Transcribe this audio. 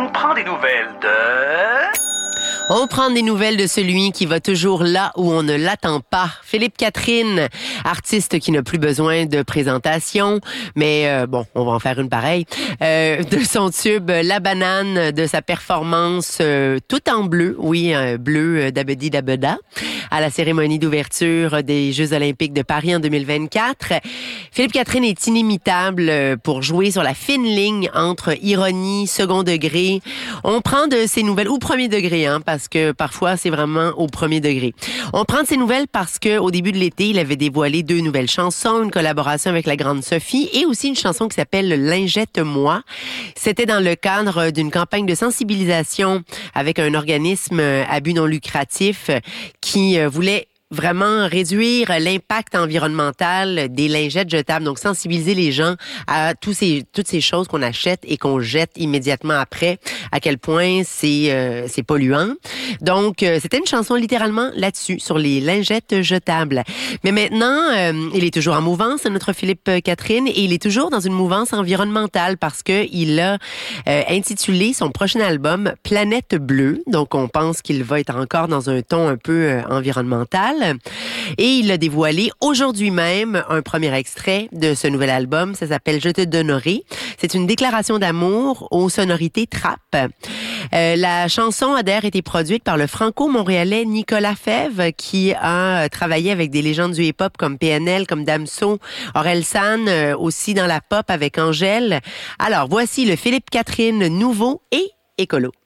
On prend des nouvelles de... On prend des nouvelles de celui qui va toujours là où on ne l'attend pas. Philippe Catherine, artiste qui n'a plus besoin de présentation, mais bon, on va en faire une pareille. De son tube La Banane, de sa performance tout en bleu, oui, bleu d'Abedi d'Abeda, à la cérémonie d'ouverture des Jeux olympiques de Paris en 2024. Philippe Catherine est inimitable pour jouer sur la fine ligne entre ironie, second degré. On prend de ses nouvelles, ou premier degré, parce que parfois c'est vraiment au premier degré. On prend de ses nouvelles parce que au début de l'été, il avait dévoilé 2 nouvelles chansons, une collaboration avec la grande Sophie et aussi une chanson qui s'appelle Lingette-moi. C'était dans le cadre d'une campagne de sensibilisation avec un organisme à but non lucratif qui voulait vraiment réduire l'impact environnemental des lingettes jetables, donc sensibiliser les gens à toutes ces choses qu'on achète et qu'on jette immédiatement après, à quel point c'est polluant. Donc c'était une chanson littéralement là-dessus, sur les lingettes jetables. Mais maintenant, il est toujours en mouvance, notre Philippe Catherine, et il est toujours dans une mouvance environnementale parce que il a intitulé son prochain album Planète Bleue. Donc on pense qu'il va être encore dans un ton un peu environnemental. Et il a dévoilé aujourd'hui même un premier extrait de ce nouvel album. Ça s'appelle Je te donnerai. C'est une déclaration d'amour aux sonorités trap. La chanson a d'ailleurs été produite par le franco-montréalais Nicolas Fèvre, qui a travaillé avec des légendes du hip-hop comme PNL, comme Damso, Orelsan, aussi dans la pop avec Angèle. Alors, voici le Philippe Catherine nouveau et écolo.